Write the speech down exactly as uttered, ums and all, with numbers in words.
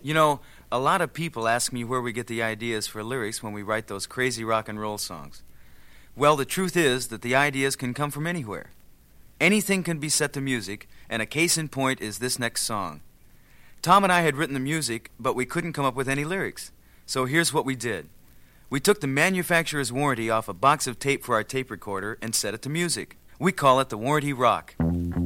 You know, a lot of people ask me where we get the ideas for lyrics when we write those crazy rock and roll songs. Well, the truth is that the ideas can come from anywhere. Anything can be set to music, and a case in point is this next song. Tom and I had written the music, but we couldn't come up with any lyrics. So here's what we did. We took the manufacturer's warranty off a box of tape for our tape recorder and set it to music. We call it the Warranty Rock.